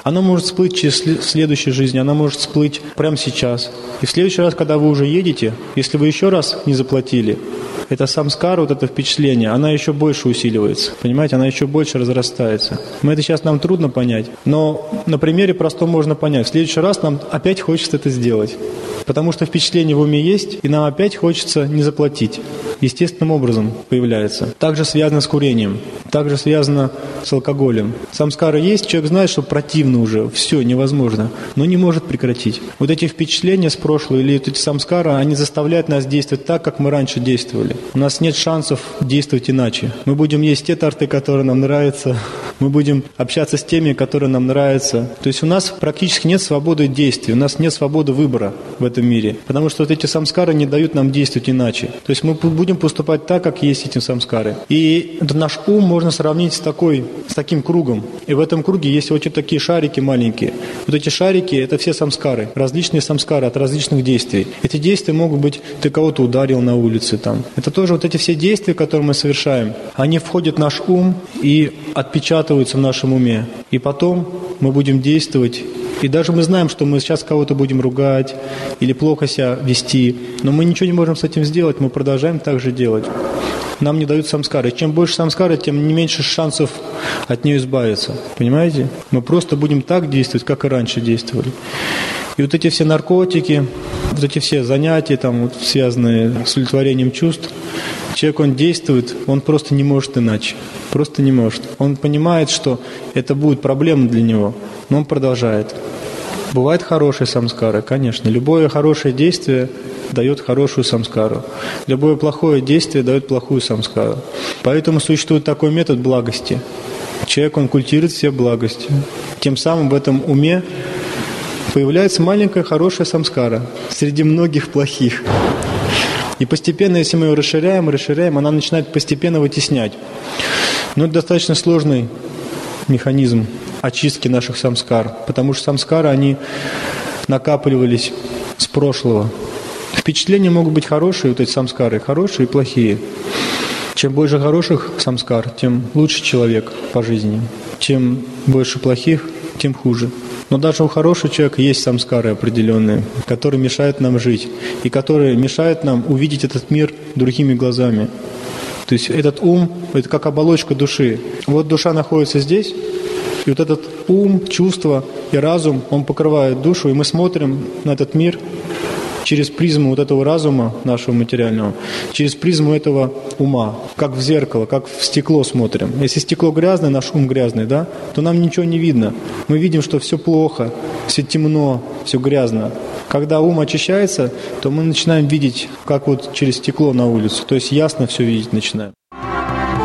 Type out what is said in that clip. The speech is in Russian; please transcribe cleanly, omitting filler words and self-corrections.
Оно может всплыть в следующей жизни, оно может всплыть прямо сейчас. И в следующий раз, когда вы уже едете, если вы еще раз не заплатили, эта самскара, вот это впечатление, она еще больше усиливается. Понимаете, она еще больше разрастается. Это сейчас нам трудно понять, но на примере простом можно понять. В следующий раз нам опять хочется это сделать. Потому что впечатление в уме есть, и нам опять хочется не заплатить. Естественным образом появляется. Также связано с курением, также связано с алкоголем. Самскара есть, человек знает, что противно уже, все, невозможно, но не может прекратить. Вот эти впечатления с прошлого или вот эти самскары, они заставляют нас действовать так, как мы раньше действовали. У нас нет шансов действовать иначе. Мы будем есть те торты, которые нам нравятся, мы будем общаться с теми, которые нам нравятся. То есть у нас практически нет свободы действий, у нас нет свободы выбора в этом мире, потому что вот эти самскары не дают нам действовать иначе. То есть мы будем поступать так, как есть эти самскары. И наш ум можно сравнить с таким кругом. И в этом круге есть вот такие шарики маленькие. Вот эти шарики – это все самскары, различные самскары от различных действий. Эти действия могут быть, ты кого-то ударил на улице там. Это тоже вот эти все действия, которые мы совершаем, они входят в наш ум и отпечатываются в нашем уме. И потом мы будем действовать. И даже мы знаем, что мы сейчас кого-то будем ругать или плохо себя вести, но мы ничего не можем с этим сделать, мы продолжаем так же делать. Нам не дают самскары. Чем больше самскары, тем не меньше шансов от нее избавиться. Понимаете? Мы просто будем так действовать, как и раньше действовали. И вот эти все наркотики, вот эти все занятия, связанные с удовлетворением чувств, человек, он действует, он просто не может иначе. Просто не может. Он понимает, что это будет проблема для него, но он продолжает. Бывают хорошие самскары, конечно. Любое хорошее действие дает хорошую самскару. Любое плохое действие дает плохую самскару. Поэтому существует такой метод благости. Человек, он культивирует все благости. Тем самым в этом уме появляется маленькая хорошая самскара среди многих плохих. И постепенно, если мы ее расширяем, она начинает постепенно вытеснять. Но это достаточно сложный механизм очистки наших самскар, потому что самскары, они накапливались с прошлого. Впечатления могут быть хорошие, вот эти самскары, хорошие и плохие. Чем больше хороших самскар, тем лучше человек по жизни. Чем больше плохих, тем хуже. Но даже у хорошего человека есть самскары определенные, которые мешают нам жить и которые мешают нам увидеть этот мир другими глазами. То есть этот ум – это как оболочка души. Вот душа находится здесь, и вот этот ум, чувства и разум, он покрывает душу, и мы смотрим на этот мир через призму вот этого разума нашего материального, через призму этого ума, как в зеркало, как в стекло смотрим. Если стекло грязное, наш ум грязный, да, то нам ничего не видно. Мы видим, что все плохо, все темно, все грязно. Когда ум очищается, то мы начинаем видеть, как вот через стекло на улицу, то есть ясно все видеть начинаем.